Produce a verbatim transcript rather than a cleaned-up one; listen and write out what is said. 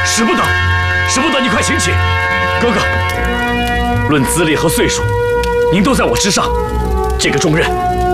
使不得，使不得！你快请起，哥哥。论资历和岁数，您都在我之上，这个重任